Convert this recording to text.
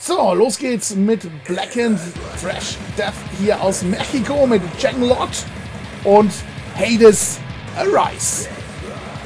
So, los geht's mit Blackened Fresh Death hier aus Mexiko mit Jenglot und Hades Arise.